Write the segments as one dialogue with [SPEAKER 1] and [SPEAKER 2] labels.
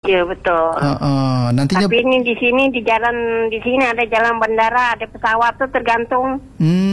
[SPEAKER 1] Iya betul.
[SPEAKER 2] Nantinya.
[SPEAKER 1] Tapi ini di sini di sini ada jalan bandara, ada pesawat tuh tergantung.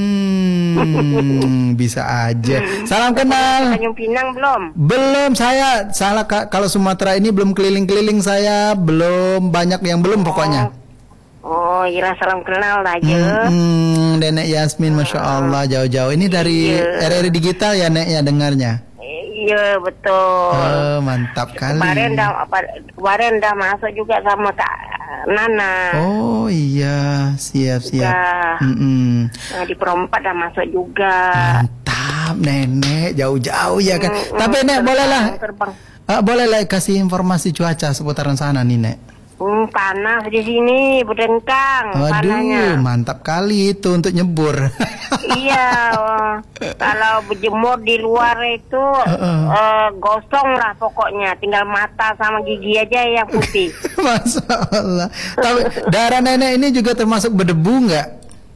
[SPEAKER 2] Bisa aja. Salam kenal.
[SPEAKER 1] Tanjung Pinang belum?
[SPEAKER 2] Belum, saya salah kalau Sumatera ini belum keliling-keliling, saya belum banyak yang belum pokoknya.
[SPEAKER 1] Oh, iya, salam kenal aja.
[SPEAKER 2] Nenek Yasmin, Masya Allah, jauh-jauh. Ini dari RRI Digital ya, Nek, ya dengarnya?
[SPEAKER 1] Iya, betul.
[SPEAKER 2] Oh, mantap kali.
[SPEAKER 1] Kemarin dah masuk juga sama Kak Nana.
[SPEAKER 2] Oh, iya, siap-siap.
[SPEAKER 1] Nah, di Perompak dah masuk juga.
[SPEAKER 2] Mantap, Nenek, jauh-jauh ya kan. Tapi Nek, bolehlah kasih informasi cuaca seputaran sana nih, Nek.
[SPEAKER 1] Panas di sini, berdengkang.
[SPEAKER 2] Waduh, mantap kali itu untuk nyebur.
[SPEAKER 1] Iya, kalau berjemur di luar itu gosong lah pokoknya. Tinggal mata sama gigi aja yang putih.
[SPEAKER 2] Masya Allah. Tapi darah Nenek ini juga termasuk berdebu nggak?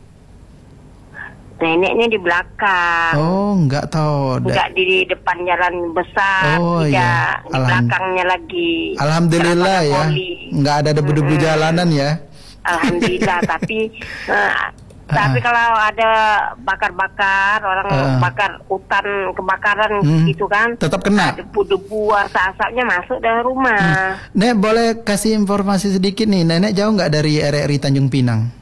[SPEAKER 1] Neneknya di belakang.
[SPEAKER 2] Oh, nggak tahu.
[SPEAKER 1] Nggak di depan jalan besar,
[SPEAKER 2] tidak.
[SPEAKER 1] Iya. Di belakangnya lagi.
[SPEAKER 2] Alhamdulillah ya. Nggak ada debu-debu jalanan ya.
[SPEAKER 1] Alhamdulillah. Tapi kalau ada bakar-bakar, orang bakar hutan kebakaran gitu kan,
[SPEAKER 2] tetap kena.
[SPEAKER 1] Debu-debu, asap-asapnya masuk dalam rumah.
[SPEAKER 2] Nek, boleh kasih informasi sedikit nih. Nenek jauh nggak dari RRI Tanjung Pinang?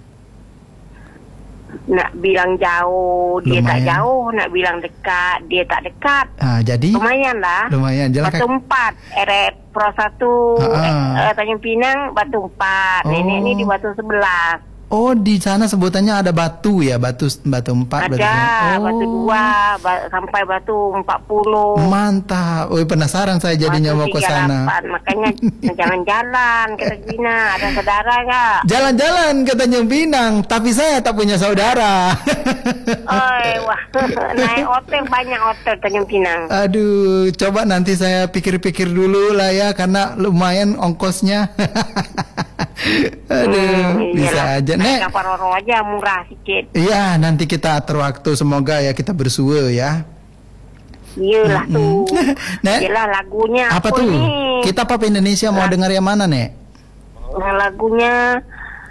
[SPEAKER 1] Nak bilang jauh, dia tak jauh. Nak bilang dekat, dia tak dekat.
[SPEAKER 2] Jadi
[SPEAKER 1] lumayan lah.
[SPEAKER 2] Lumayan.
[SPEAKER 1] Batu 4, RR Pro 1 Tanjung Pinang, Batu 4. Nenek ini di Batu 11.
[SPEAKER 2] Oh, di sana sebutannya ada batu ya, batu 4.
[SPEAKER 1] Ada, batu 2 sampai batu 40.
[SPEAKER 2] Mantap. Penasaran saya jadinya mau ke sana.
[SPEAKER 1] Makanya jalan-jalan ke Tanjung Pinang. Ada saudara nggak?
[SPEAKER 2] Jalan-jalan ke Tanjung Pinang, tapi saya tak punya saudara.
[SPEAKER 1] Wah, naik hotel, banyak hotel Tanjung Pinang.
[SPEAKER 2] Aduh, coba nanti saya pikir-pikir dulu lah ya, karena lumayan ongkosnya. Aduh, bisa aja. Nek,
[SPEAKER 1] kapal Roro aja murah sedikit.
[SPEAKER 2] Iya, nanti kita atur waktu, semoga ya kita bersua ya.
[SPEAKER 1] Iyalah tuh.
[SPEAKER 2] Nek,
[SPEAKER 1] iyalah lagunya.
[SPEAKER 2] Apa tuh? Nih? Kita pop Indonesia mau dengar yang mana, Nek?
[SPEAKER 1] Lagunya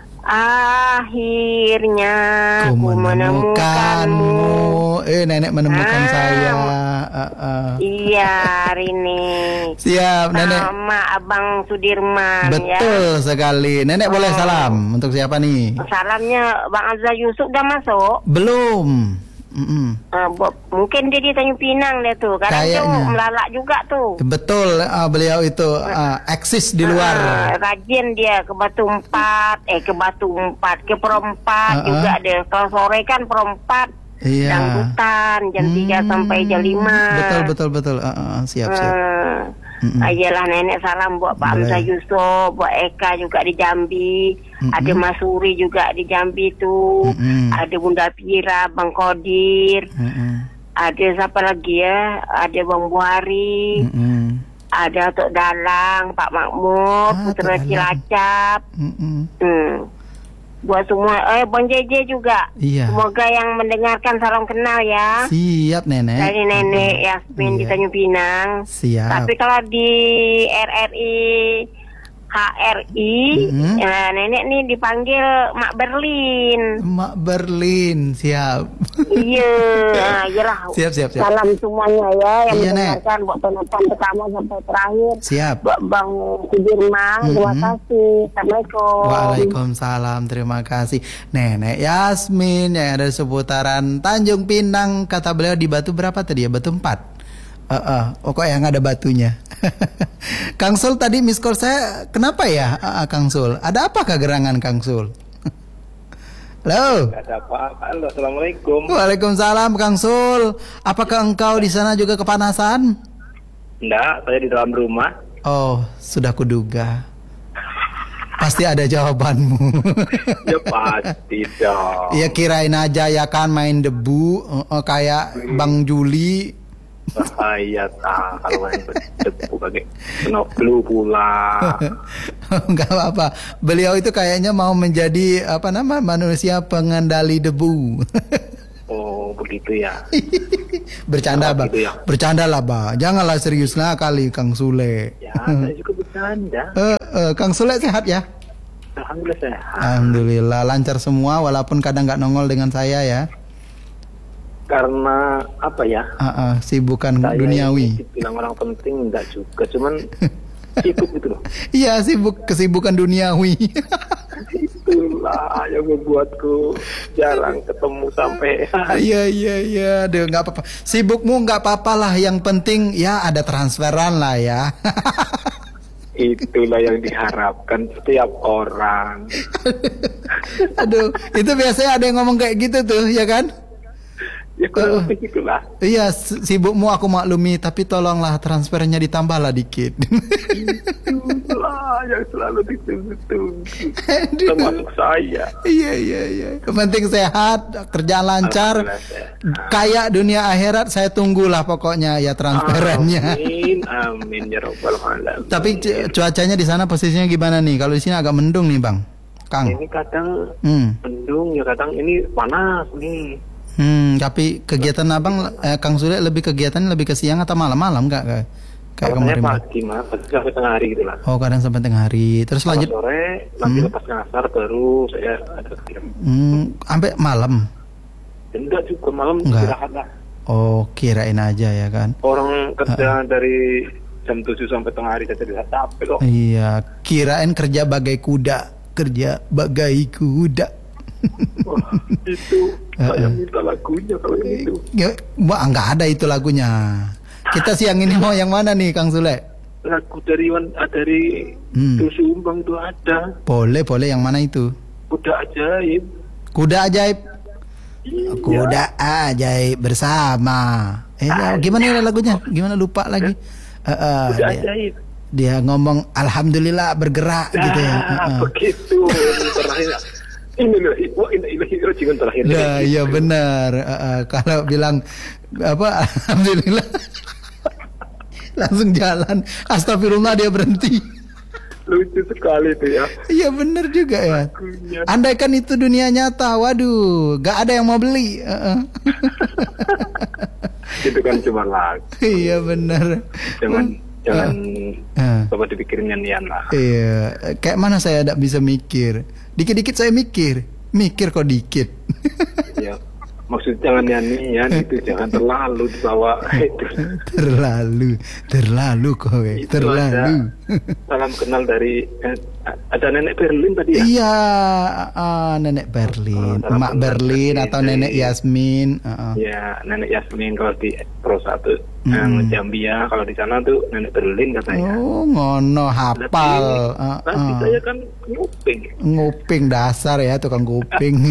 [SPEAKER 1] akhirnya ku menemukanmu.
[SPEAKER 2] Nenek menemukan saya.
[SPEAKER 1] Iya, hari ini.
[SPEAKER 2] Siap, Nenek.
[SPEAKER 1] Sama Abang Sudirman.
[SPEAKER 2] Betul sekali. Nenek boleh salam untuk siapa nih?
[SPEAKER 1] Salamnya Bang Azza Yusuf udah masuk?
[SPEAKER 2] Belum.
[SPEAKER 1] Mungkin dia di Tanjung Pinang dia tuh, karena itu melalak juga tuh.
[SPEAKER 2] Betul, beliau itu eksis di luar.
[SPEAKER 1] Rajin dia ke Batu 4, ke Perompak juga deh. Kalau sore kan Perompak, dangdutan jam 3 sampai jam 5.
[SPEAKER 2] Betul. Siap.
[SPEAKER 1] Ayolah Nenek salam buat Pak Hamzah Yusuf, buat Eka juga di Jambi, ada Mas Suri juga di Jambi tuh, ada Bunda Pira, Bang Kodir, ada siapa lagi ya, ada Bang Buhari, ada Tok Dalang, Pak Makmur, Putra Cilacap. Buat semua, Bang JJ juga.
[SPEAKER 2] Iya.
[SPEAKER 1] Semoga yang mendengarkan salam kenal ya.
[SPEAKER 2] Siap, Nenek.
[SPEAKER 1] Dari Nenek Yasmin di Tanjung Pinang.
[SPEAKER 2] Siap.
[SPEAKER 1] Tapi kalau di RRI HRI, Nenek nih dipanggil Mak Berlin.
[SPEAKER 2] Mak Berlin, siap.
[SPEAKER 1] Iya, iyalah.
[SPEAKER 2] Siap.
[SPEAKER 1] Salam semuanya ya yang mendengarkan buat penonton pertama sampai terakhir.
[SPEAKER 2] Siap.
[SPEAKER 1] Buat Bang Sudirman, terima kasih. Assalamualaikum.
[SPEAKER 2] Waalaikumsalam, terima kasih. Nenek Yasmin yang ada seputaran Tanjung Pinang, kata beliau di Batu berapa tadi ya? Batu 4. Pokoknya yang ada batunya. Kang Sul tadi miss call saya, kenapa ya Kang Sul? Ada apakah gerangan Kang Sul? Halo.
[SPEAKER 3] Ada apa? Halo, assalamualaikum.
[SPEAKER 2] Waalaikumsalam Kang Sul. Apakah engkau di sana juga kepanasan?
[SPEAKER 3] Enggak, saya di dalam rumah.
[SPEAKER 2] Oh, sudah kuduga. Pasti ada jawabanmu.
[SPEAKER 3] Ya pasti dong.
[SPEAKER 2] Ya kirain aja ya kan main debu kayak Bang Juli.
[SPEAKER 3] Bahaya kalau main debu pakai kena flu pula.
[SPEAKER 2] Enggak apa-apa. Beliau itu kayaknya mau menjadi manusia pengendali debu.
[SPEAKER 3] Oh, begitu ya.
[SPEAKER 2] Bercanda, Bang.
[SPEAKER 3] Gitu ya.
[SPEAKER 2] Bercanda lah, Bang. Janganlah serius lah kali Kang Sule.
[SPEAKER 3] Ya, saya juga bercanda.
[SPEAKER 2] Kang Sule sehat ya?
[SPEAKER 3] Alhamdulillah sehat.
[SPEAKER 2] Alhamdulillah lancar semua walaupun kadang nggak nongol dengan saya ya.
[SPEAKER 3] Karena apa ya?
[SPEAKER 2] Sibukan
[SPEAKER 3] Saya
[SPEAKER 2] duniawi.
[SPEAKER 3] Dibilang orang penting enggak juga, cuman sibuk gitu loh.
[SPEAKER 2] Iya, kesibukan duniawi.
[SPEAKER 3] Itulah yang membuatku jarang ketemu sampai.
[SPEAKER 2] Iya. Aduh, nggak apa-apa. Sibukmu nggak apa-apa lah. Yang penting ya ada transferan lah ya.
[SPEAKER 3] Itulah yang diharapkan setiap orang.
[SPEAKER 2] Aduh, itu biasanya ada yang ngomong kayak gitu tuh, ya kan?
[SPEAKER 3] Ya kurang lebih gitulah.
[SPEAKER 2] Iya, sibukmu aku maklumi, tapi tolonglah transfernya ditambahlah dikit.
[SPEAKER 3] Itulah yang selalu ditunggu-tunggu. Termasuk saya.
[SPEAKER 2] Iya. Yang penting sehat, kerjaan lancar, kaya dunia akhirat. Saya tunggulah pokoknya ya transferannya.
[SPEAKER 3] Amin ya robbal alamin.
[SPEAKER 2] Tapi cuacanya di sana posisinya gimana nih? Kalau di sini agak mendung nih, Bang. Kang.
[SPEAKER 3] Ini kadang mendung, ya kadang ini panas nih.
[SPEAKER 2] Tapi kegiatan abang, Kang Sule lebih kegiatannya lebih ke siang atau malam-malam kayak kemarin?
[SPEAKER 3] Pagi mas, sampai tengah hari gitu lah.
[SPEAKER 2] Oh, kadang sampai tengah hari. Terus
[SPEAKER 3] kalau
[SPEAKER 2] lanjut
[SPEAKER 3] sore, nanti lepas ngasar baru saya ada kegiatan.
[SPEAKER 2] Sampai malam?
[SPEAKER 3] Enggak juga malam istirahat lah.
[SPEAKER 2] Oh, kirain aja ya kan.
[SPEAKER 3] Orang kerja dari jam 7 sampai tengah hari saja tidak capek kok.
[SPEAKER 2] Iya, kirain kerja bagai kuda,
[SPEAKER 3] Wah, itu saya minta lagunya kalau yang itu.
[SPEAKER 2] Wah, nggak ada itu lagunya. Kita siang ini mau yang mana nih, Kang Sule?
[SPEAKER 3] Lagu dari Doel Sumbang itu ada.
[SPEAKER 2] Boleh yang mana itu?
[SPEAKER 3] Kuda Ajaib.
[SPEAKER 2] Kuda Ajaib.
[SPEAKER 3] Iya.
[SPEAKER 2] Kuda Ajaib bersama. Gimana ya lagunya? Gimana lupa lagi?
[SPEAKER 3] Kuda Ajaib.
[SPEAKER 2] Dia ngomong alhamdulillah bergerak gitu ya.
[SPEAKER 3] Begitu. Terakhir.
[SPEAKER 2] Nah, iya benar. Kalau bilang apa alhamdulillah langsung jalan. Astagfirullah dia berhenti.
[SPEAKER 3] Lucu sekali itu ya.
[SPEAKER 2] Iya benar juga ya. Andaikan itu dunia nyata, waduh, gak ada yang mau beli.
[SPEAKER 3] Itu kan cuma lagu.
[SPEAKER 2] Iya benar.
[SPEAKER 3] Jangan coba dipikirin nyanyian lah.
[SPEAKER 2] Iya, kayak mana saya tidak bisa mikir. Dikit-dikit saya mikir kok dikit.
[SPEAKER 3] Iya, maksud jangan nyanyian itu jangan terlalu dibawa itu.
[SPEAKER 2] terlalu kowe, terlalu.
[SPEAKER 3] Salam kenal dari ada Nenek Berlin tadi ya?
[SPEAKER 2] Iya, Nenek Berlin, Emak Berlin atau Nenek Yasmin.
[SPEAKER 3] Ya, Nenek Yasmin kalau di Pro 1 Jambia, kalau di sana tuh Nenek Berlin katanya.
[SPEAKER 2] Oh, ngono hafal.
[SPEAKER 3] Tapi saya kan nguping
[SPEAKER 2] dasar ya, tukang nguping.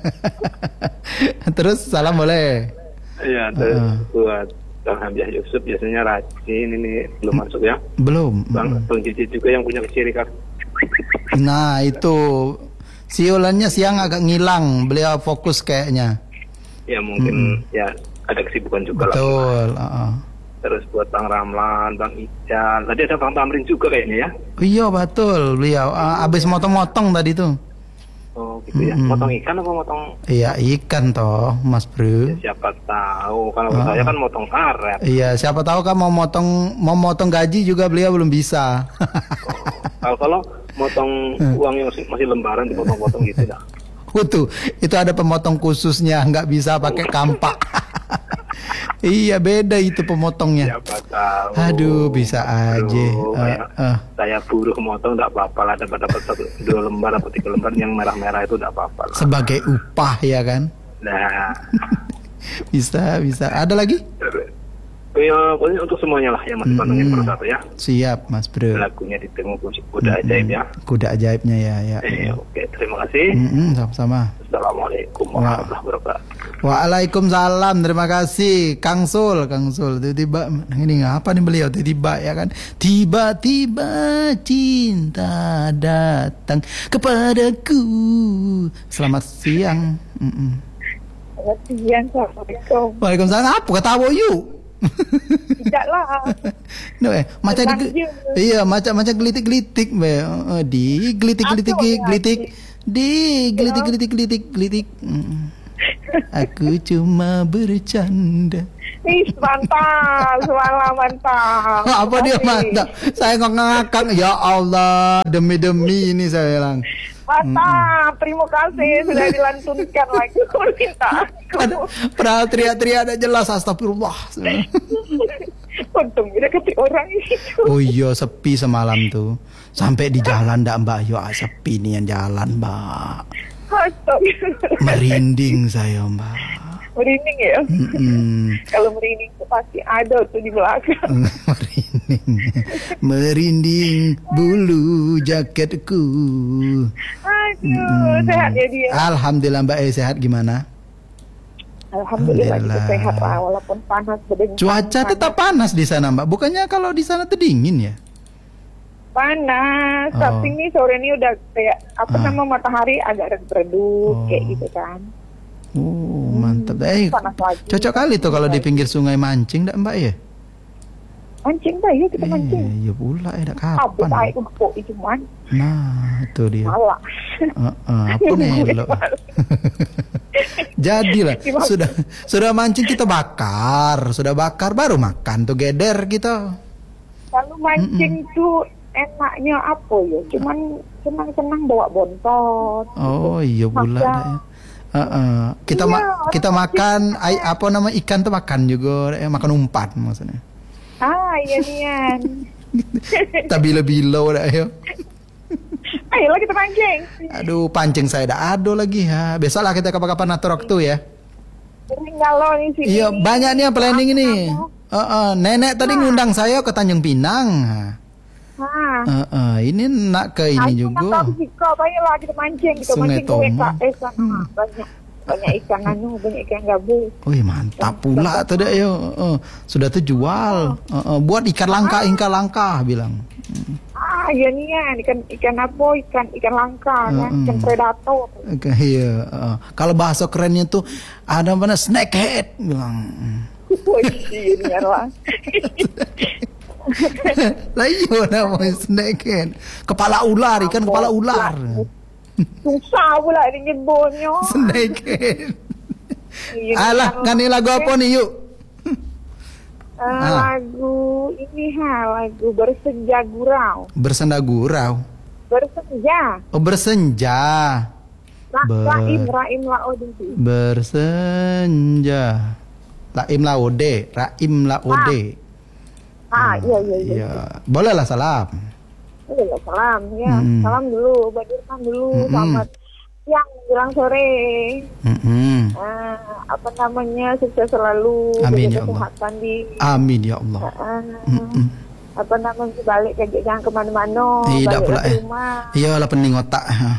[SPEAKER 2] Terus salam boleh?
[SPEAKER 3] Iya, terus buat Bang Hamzah Yusuf biasanya rajin, ini belum masuk ya?
[SPEAKER 2] Belum.
[SPEAKER 3] Bang Cici juga yang punya kecirikan.
[SPEAKER 2] Nah itu siulannya siang agak ngilang, beliau fokus kayaknya.
[SPEAKER 3] Ya mungkin ya ada kesibukan juga.
[SPEAKER 2] Betul.
[SPEAKER 3] Terus buat Bang Ramlan, Bang Ical, tadi ada Bang Tamrin juga kayaknya ya?
[SPEAKER 2] Iya betul, beliau abis motong-motong tadi tuh.
[SPEAKER 3] Oh gitu ya, motong ikan apa motong?
[SPEAKER 2] Iya ikan toh Mas Bro.
[SPEAKER 3] Ya, siapa tahu, kalau saya kan motong karet.
[SPEAKER 2] Iya siapa tahu kan mau motong gaji juga beliau belum bisa.
[SPEAKER 3] Kalau motong uang yang masih lembaran dipotong-potong gitu dah.
[SPEAKER 2] Itu ada pemotong khususnya, nggak bisa pakai kampak. Iya beda itu pemotongnya.
[SPEAKER 3] Siapa tahu.
[SPEAKER 2] Aduh bisa aja.
[SPEAKER 3] Saya buruh motong nggak apa-apa lah, dapat 2 lembar atau 3 lembar yang merah-merah itu nggak apa-apa lah.
[SPEAKER 2] Sebagai upah ya kan.
[SPEAKER 3] Nah
[SPEAKER 2] bisa. Ada lagi?
[SPEAKER 3] Ya pokoknya untuk semuanya lah yang masih pantengin Pro 1 ya.
[SPEAKER 2] Siap Mas Bro.
[SPEAKER 3] Lagunya ditunggu Kuda Ajaib ya.
[SPEAKER 2] Kuda Ajaibnya ya.
[SPEAKER 3] Oke, terima kasih.
[SPEAKER 2] Sama-sama.
[SPEAKER 3] Assalamualaikum warahmatullahi wabarakatuh.
[SPEAKER 2] Waalaikumsalam, terima kasih Kang Sul. Tiba-tiba ini ngapa nih beliau tiba-tiba ya kan. Tiba-tiba cinta datang kepadaku. Selamat siang.
[SPEAKER 4] Selamat siang, Assalamualaikum.
[SPEAKER 2] Waalaikumsalam. Apa ketawa yuk?
[SPEAKER 4] Tidaklah.
[SPEAKER 2] Macam iya, macam gelitik-gelitik, gelitik. Aku cuma bercanda.
[SPEAKER 4] Ih, mantap, semalam mantap.
[SPEAKER 2] Apa dia mantap? Saya ngakak. Ya Allah, demi ini saya bilang.
[SPEAKER 4] Mantap, terima kasih sudah dilantunkan lagi permintaanku.
[SPEAKER 2] Padahal teriak-teriak ada jelas, astagfirullah.
[SPEAKER 4] Untung udah kata orang itu.
[SPEAKER 2] Oh iya, sepi semalam tuh. Sampai di jalan ndak Mbak, yo sepi nih yang jalan Mbak.
[SPEAKER 4] Astagfirullah.
[SPEAKER 2] Merinding saya Mbak.
[SPEAKER 4] Merinding ya? Kalau merinding tuh pasti ada tuh di belakang.
[SPEAKER 2] Merinding bulu jaketku.
[SPEAKER 4] Aduh, sehat ya dia.
[SPEAKER 2] Alhamdulillah Mbak, sehat gimana?
[SPEAKER 4] Alhamdulillah kita sehat lah, walaupun panas.
[SPEAKER 2] Cuaca tetap panas di sana Mbak. Bukannya kalau di sana tuh dingin ya?
[SPEAKER 4] Panas, tapi ini sore ini udah kayak matahari agak redup kayak gitu kan.
[SPEAKER 2] Mantap.
[SPEAKER 4] Panas lagi.
[SPEAKER 2] Cocok kali tuh kalau di pinggir sungai mancing, enggak Mbak ya?
[SPEAKER 4] Mancing dah ya, kita mancing.
[SPEAKER 2] Iya pula ya, kapan?
[SPEAKER 4] Habis air empuk itu man.
[SPEAKER 2] Nah, itu dia.
[SPEAKER 4] Malah.
[SPEAKER 2] Apa nih lo? Jadilah sudah mancing kita bakar, sudah bakar baru makan tuh geder kita.
[SPEAKER 4] Kalau mancing tuh enaknya apa ya? Cuman senang-senang bawa bontot.
[SPEAKER 2] Oh iya pula ya. Kita makan apa nama ikan tuh makan juga, makan umpan maksudnya.
[SPEAKER 4] Iya nian.
[SPEAKER 2] Tabila-bila dah ya.
[SPEAKER 4] Ayolah kita pancing.
[SPEAKER 2] Aduh, pancing saya dah ada lagi ya. Besoklah kita kapan-kapan atur waktu ya.
[SPEAKER 4] Kalau nih sih.
[SPEAKER 2] Iya, banyak nih yang planning ini. Nenek tadi ngundang saya ke Tanjung Pinang. Ini nak ke ini juga.
[SPEAKER 4] Ayolah kita mancing, kita
[SPEAKER 2] Sungai
[SPEAKER 4] mancing
[SPEAKER 2] Tomo.
[SPEAKER 4] Banyak ikan banyak ikan gabus.
[SPEAKER 2] Wih, mantap pula tuh deh yo. Sudah tuh jual. Buat ikan langka bilang.
[SPEAKER 4] Iya nih ikan apa? Ikan langka kan, ikan predator.
[SPEAKER 2] Iya. Kalau bahasa kerennya tuh ada mana snakehead bilang.
[SPEAKER 4] Iya lah.
[SPEAKER 2] Lah iya namanya snakehead. Kepala ular, ikan kepala ular.
[SPEAKER 4] Susah pula ini nyebutnya.
[SPEAKER 2] Snakehead. Alah, nyanyi lagu apa nih yuk?
[SPEAKER 4] Lagu bersenja gurau.
[SPEAKER 2] Bersenja gurau.
[SPEAKER 4] Bersenja.
[SPEAKER 2] Oh, bersenja.
[SPEAKER 4] Raim laode.
[SPEAKER 2] Bersenja. Raim laode. Iya. Boleh lah salam.
[SPEAKER 4] Salam ya. Salam dulu, Badirkan dulu. Selamat siang menjelang sore. Sukses selalu.
[SPEAKER 2] Amin ya Allah.
[SPEAKER 4] Kesehatan
[SPEAKER 2] Amin ya Allah.
[SPEAKER 4] Balik kerja jangan kemana-mana.
[SPEAKER 2] Tidak pula iyalah pening otak.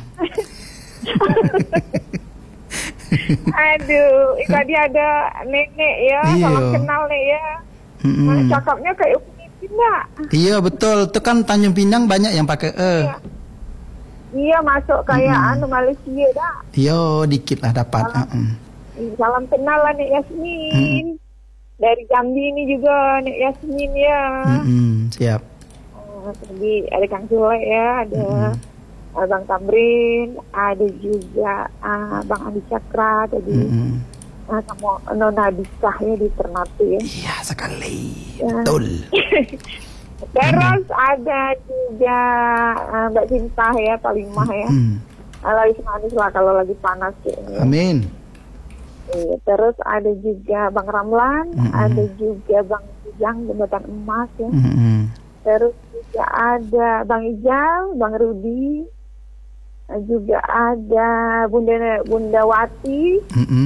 [SPEAKER 4] Aduh, tadi ada nenek ya, salam kenal nek ya. Cakapnya kayak pemimpin nak. Iya
[SPEAKER 2] betul, itu kan Tanjung Pinang banyak yang pakai
[SPEAKER 4] Iya masuk kayak Malaysia dah.
[SPEAKER 2] Iya dikit lah dapat.
[SPEAKER 4] Salam kenal lah Nek Yasmin. Dari Jambi ini juga Nek Yasmin ya.
[SPEAKER 2] Siap.
[SPEAKER 4] Tadi ada Kang Sule ya, ada Bang Tamrin, ada juga Bang Andi Cakra tadi. Sama Nona Disah ya di Ternate ya.
[SPEAKER 2] Iya sekali. Betul.
[SPEAKER 4] Terus ada juga Mbak Cinta ya, Palimah ya. Lagi manis lah kalau lagi panas kayaknya.
[SPEAKER 2] Amin.
[SPEAKER 4] Terus ada juga Bang Ramlan, ada juga Bang Ijang Jembatan Emas ya. Terus juga ada Bang Ijal, Bang Rudi, juga ada Bunda Wati.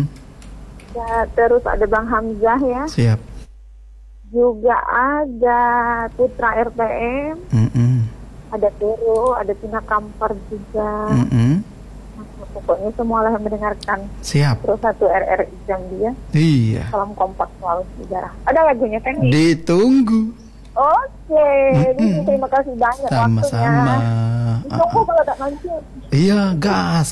[SPEAKER 4] Terus ada Bang Hamzah ya.
[SPEAKER 2] Siap.
[SPEAKER 4] Juga ada Putra RPM, ada Tero, ada Tina Kampar juga. Pokoknya semua lah yang mendengarkan.
[SPEAKER 2] Siap.
[SPEAKER 4] Terus satu RRI Jambi ya.
[SPEAKER 2] Iya.
[SPEAKER 4] Salam kompak selalu sejarah. Ada lagunya kan nih?
[SPEAKER 2] Ditunggu.
[SPEAKER 4] Oke, terima kasih banyak
[SPEAKER 2] Sama-sama.
[SPEAKER 4] Ditunggu kalau tak mancing.
[SPEAKER 2] Iya, gas.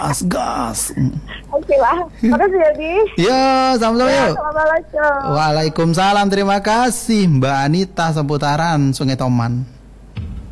[SPEAKER 4] Oke lah, makasih ya Di.
[SPEAKER 2] Iya, sama-sama yuk.
[SPEAKER 4] Assalamualaikum.
[SPEAKER 2] Waalaikumsalam, terima kasih Mbak Anita seputaran Sungai Toman.